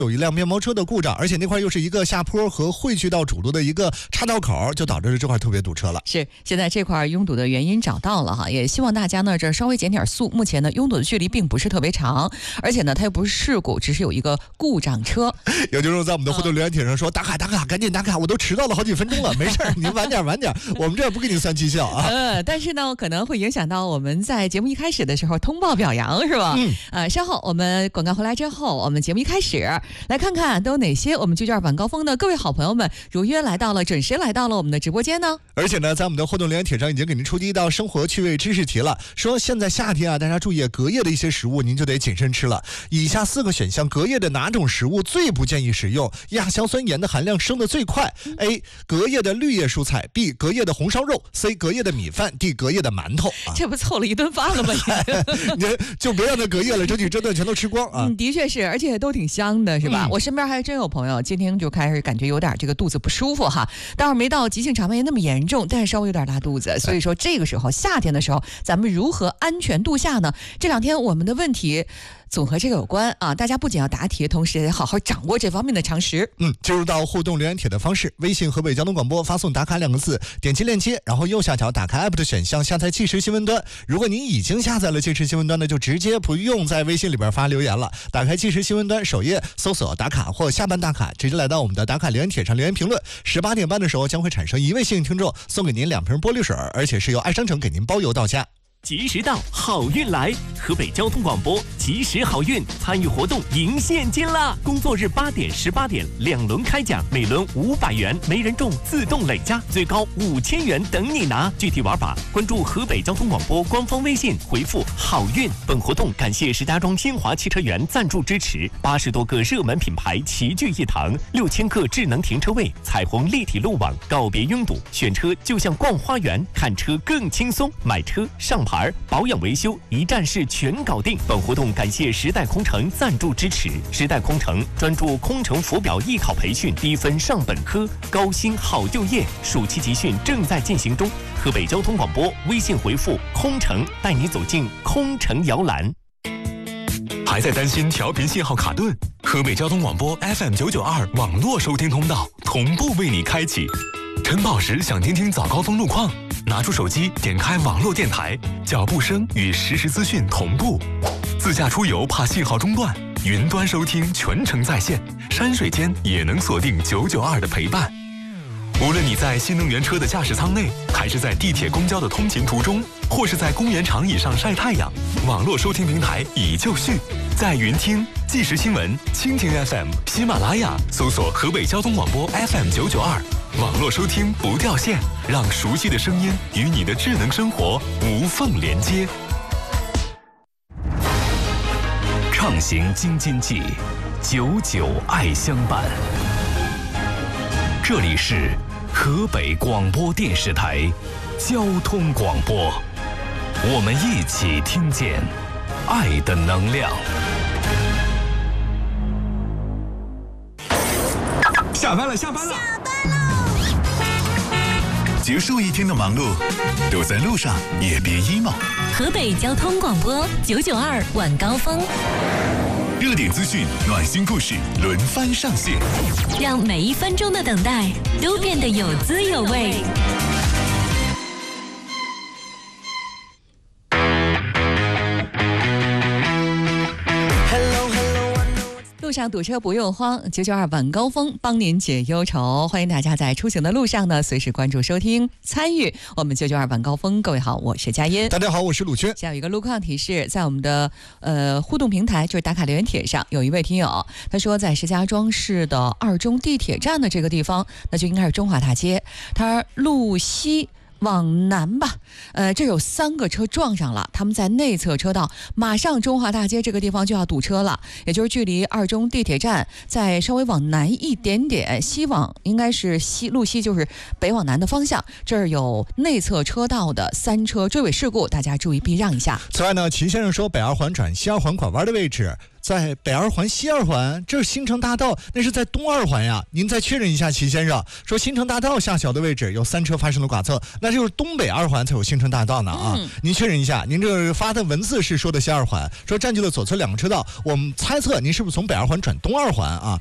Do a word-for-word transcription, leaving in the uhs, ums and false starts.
有一辆面包车的故障，而且那块又是一个下坡和汇聚到主路的一个岔道口，就导致这块特别堵车了。 是，现在这块拥堵的原因找到了哈，也希望大家呢这稍微减点速。目前呢拥堵的距离并不是特别长，而且呢它又不是事故，只是有一个故障车。 有听众在我们的互动留言帖上说：“打卡打卡，赶紧打卡，我都迟到了好几分钟了，没事您晚点晚点，我们这不给你算绩效啊。” 呃，但是呢可能会影响到我们在节目一开始的时候通报表扬，是吧？嗯。呃，稍后我们广告回来之后，我们节目一开始来看看都有哪些我们九九二晚高峰的各位好朋友们如约来到了，准时来到了我们的直播间呢。 而且呢，在我们的互动留言帖上已经给您出第一道生活趣味知识题了，说现在夏天啊，大家注意隔夜的一些食物您就得谨慎吃了。以下四个选项，隔夜的哪种食物最不建议食用？亚硝酸盐的含量升得最快。A. 隔夜的绿叶蔬菜 B. 隔夜的红烧肉 C. 隔夜的米饭 D. 隔夜的馒头、啊、 这不凑了一顿饭了吗？ 你就别让它隔夜了，争取这顿全都吃光啊、 嗯！的确是，而且都挺香的，是吧、嗯？我身边还真有朋友今天就开始感觉有点这个肚子不舒服哈，倒是没到急性肠胃炎那么严重，但是稍微有点拉肚子。所以说这个时候夏天的时候，咱们如何安全度夏呢？这两天我们的问题总和这个有关啊，大家不仅要答题，同时也好好掌握这方面的常识。 嗯，进入到互动留言帖的方式，微信河北交通广播发送打卡两个字，点击链接，然后右下角打开 app 的选项，下载即时新闻端。如果您已经下载了即时新闻端呢，就直接不用在微信里边发留言了，打开即时新闻端首页搜索打卡或下班打卡，直接来到我们的打卡留言帖上留言评论。十八点半的时候将会产生一位幸运听众，送给您两瓶玻璃水，而且是由爱商城给您包邮到家。 及时到，好运来！河北交通广播及时好运参与活动赢现金啦！工作日八点、十八点两轮开奖，每轮五百元，没人中自动累加，最高五千元等你拿。具体玩法关注河北交通广播官方微信，回复好运。本活动感谢石家庄新华汽车园赞助支持，八十多个热门品牌齐聚一堂，六千个智能停车位，彩虹立体路网，告别拥堵，选车就像逛花园，看车更轻松，买车上牌保养维修一站式全搞定。本活动感谢时代空乘赞助支持，时代空乘专注空乘浮表艺考培训，低分上本科，高薪好就业，暑期集训正在进行中。河北交通广播微信回复空乘，带你走进空乘摇篮。 还在担心调频信号卡顿？河北交通广播 F M 九九二网络收听通道同步为你开启。晨跑时想听听早高峰路况，拿出手机点开网络电台，脚步声与实时资讯同步。自驾出游怕信号中断，云端收听全程在线，山水间也能锁定九九二的陪伴。无论你在新能源车的驾驶舱内，还是在地铁公交的通勤途中，或是在公园长椅上晒太阳，网络收听平台已就绪。在云听、即时新闻、蜻蜓 F M、喜马拉雅搜索河北交通广播 F M 九九二，网络收听不掉线，让熟悉的声音与你的智能生活无缝连接。 畅行京津冀，久久爱相伴。这里是河北广播电视台交通广播，我们一起听见爱的能量。 下班了，下班了， 下班喽！ 结束一天的忙碌，都在路上，也别 emo。 河北交通广播九九二晚高峰， 热点资讯、暖心故事轮番上线， 让每一分钟的等待都变得有滋有味。 路上堵车不用慌，九九二晚高峰帮您解忧愁。欢迎大家在出行的路上呢，随时关注收听参与我们九九二晚高峰。各位好，我是佳音。 大家好，我是鲁轩。 现在有一个路况提示，在我们的呃互动平台，就是打卡留言帖上，有一位听友他说，在石家庄市的二中地铁站的这个地方，那就应该是中华大街，他路西往南吧，呃，这有三个车撞上了，他们在内侧车道，马上中华大街这个地方就要堵车了，也就是距离二中地铁站再稍微往南一点点，西往应该是西路西，就是北往南的方向，这儿有内侧车道的三车追尾事故，大家注意避让一下。 此外呢，秦先生说，北二环转西二环拐弯的位置在北二环、西二环，这是新城大道，那是在东二环呀。您再确认一下，齐先生说新城大道下桥的位置有三车发生了剐蹭，那就是东北二环才有新城大道呢啊！ 嗯、 您确认一下，您这个发的文字是说的西二环，说占据了左侧两个车道，我们猜测您是不是从北二环转东二环啊？